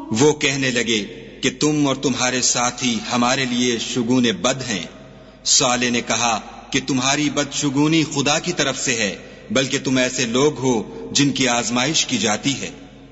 वो कहने लगे कि तुम और तुम्हारे साथी हमारे लिए शुगूने बद हैं। साले ने कहा कि तुम्हारी बदशुगूनी खुदा की तरफ से है, बल्कि तुम ऐसे लोग हो जिनकी आजमाइश की जाती है।